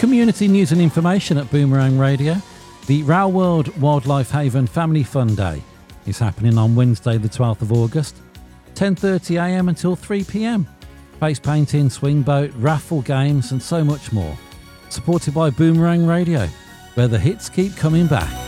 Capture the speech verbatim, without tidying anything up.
community news and information at Boomerang Radio. The Rail World Wildlife Haven Family Fun Day is happening on Wednesday the twelfth of August, ten thirty a m until three p m. Face painting, swing boat, raffle games and so much more. Supported by Boomerang Radio, where the hits keep coming back.